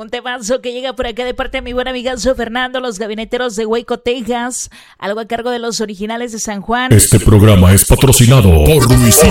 Un temazo que llega por acá de parte de mi buen amigazo Fernando, los gabineteros de Waco, Texas, algo a cargo de los originales de San Juan. Este programa es patrocinado por Luisito